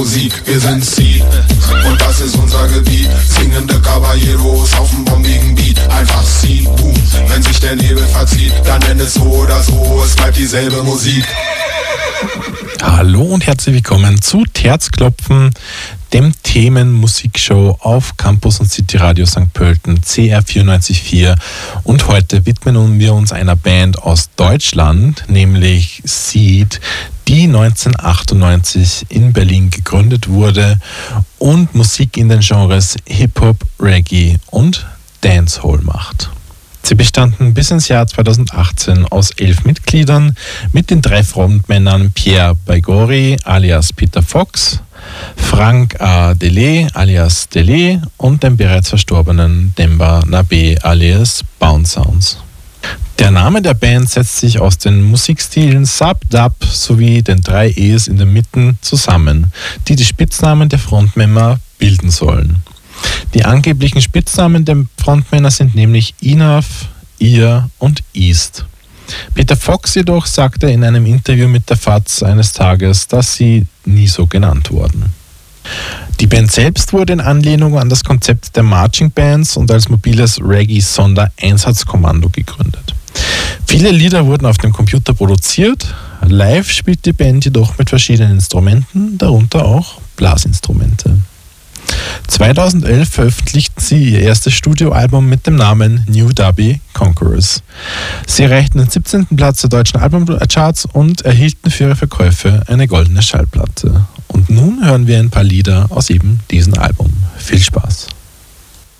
Musik, wir sind Seed und das ist unser Gebiet. Singende Caballeros auf dem bombigen Beat. Einfach Seed, boom. Wenn sich der Nebel verzieht, dann nenn es so oder so, es bleibt dieselbe Musik. Hallo und herzlich willkommen zu Herzklopfen, dem Themenmusikshow auf Campus und City Radio St. Pölten, CR 94.4. Und heute widmen wir uns einer Band aus Deutschland, nämlich Seed, die 1998 in Berlin gegründet wurde und Musik in den Genres Hip-Hop, Reggae und Dancehall macht. Sie bestanden bis ins Jahr 2018 aus 11 Mitgliedern mit den 3 Frontmännern Pierre Baigori alias Peter Fox, Frank A. Delay alias Delay und dem bereits verstorbenen Demba Nabe alias Bounce Sounds. Der Name der Band setzt sich aus den Musikstilen Sub, Dub sowie den 3 E's in der Mitte zusammen, die die Spitznamen der Frontmänner bilden sollen. Die angeblichen Spitznamen der Frontmänner sind nämlich Enough, Ear und East. Peter Fox jedoch sagte in einem Interview mit der FAZ eines Tages, dass sie nie so genannt wurden. Die Band selbst wurde in Anlehnung an das Konzept der Marching Bands und als mobiles Reggae-Sondereinsatzkommando gegründet. Viele Lieder wurden auf dem Computer produziert, live spielt die Band jedoch mit verschiedenen Instrumenten, darunter auch Blasinstrumente. 2011 veröffentlichten sie ihr erstes Studioalbum mit dem Namen New Dubby Conquerors. Sie erreichten den 17. Platz der deutschen Albumcharts und erhielten für ihre Verkäufe eine goldene Schallplatte. Und nun hören wir ein paar Lieder aus eben diesem Album. Viel Spaß!